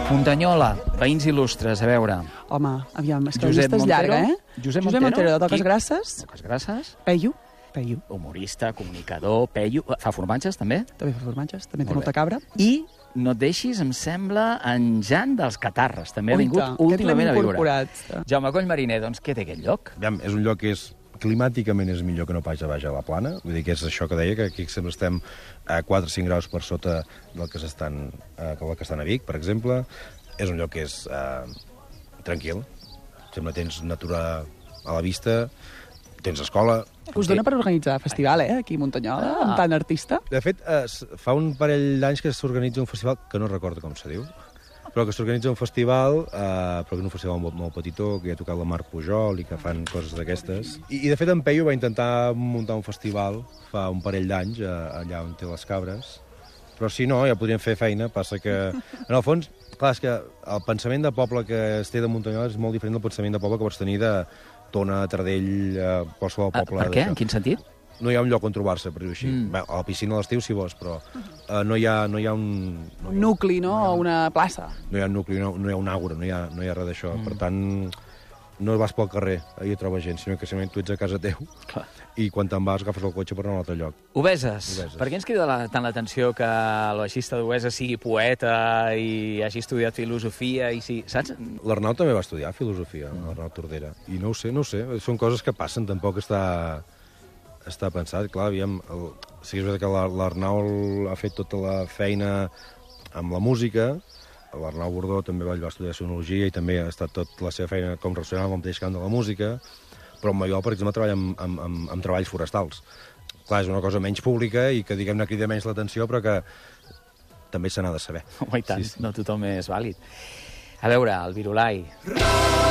Muntanyola, veïns il·lustres, a veure. Home, aviam, és que la Josep llista és Montero. llarga, eh? Josep Montero, Montero, de Toques qui? Grasses. Toques Grasses. Peyu. Humorista, comunicador, Peyu. Fa formatges, també? També fa formatges, també té Molt molta bé. cabra. I no et deixis, em sembla, en Jan dels Catarres. També ha Oita, vingut aquest l'hem últimament a viure. incorporat. Jaume Coll Mariner, doncs què té aquest lloc? Aviam, és un lloc que climàticament és millor que no pas a baix a la plana. Vull dir que és això que deia, que aquí sempre estem a 4 o 5 graus per sota del que estan a Vic, per exemple. És un lloc que és tranquil. Sempre tens natura a la vista, tens escola. Us dona per organitzar festival, aquí a Muntanyola, amb tant artista? De fet, fa un parell d'anys que s'organitza un festival, que no recordo com se diu, però que s'organitza un festival, però que és un festival molt petitó, que hi ha tocat la Marc Pujol i que fan coses d'aquestes. I de fet, en Peyu va intentar muntar un festival fa un parell d'anys, allà on té les cabres, però si no, ja podríem fer feina, passa que, en el fons, clar, és que el pensament de poble que es té de Muntanyola és molt diferent del pensament de poble que pots tenir de Tona, Tardell, qualsevol poble. Per què? En quin sentit? No hi ha un lloc on trobar-se, per dir-ho així. Bé, a la piscina a l'estiu, si vols, però no hi ha un... Un nucli, no? O una plaça. No hi ha un nucli, no hi ha un àgora, no hi ha res d'això. Per tant, no vas pel carrer, ahir hi trobes gent, sinó que simplement tu ets a casa teu. Clar. I quan te'n vas agafes el cotxe per anar a un altre lloc. Obeses. Per què ens crida tant l'atenció que el baixista d'Obeses sigui poeta i hagi estudiat filosofia i sí, saps? L'Arnau també va estudiar filosofia, l'Arnau Tordera. I no ho sé, són coses que passen, tampoc està pensat. Clar, aviam, sí que és veritat que l'Arnau ha fet tota la feina amb la música, l'Arnau Bordó també va estudiar sonologia i també ha estat tota la seva feina com relacionada amb el mateix camp de la música, però en Maiol, per exemple, treballa amb treballs forestals. Clar, és una cosa menys pública i que, diguem-ne, crida menys l'atenció, però que també se n'ha de saber. Home, i tant, no tothom és vàlid. A veure, el Virolai.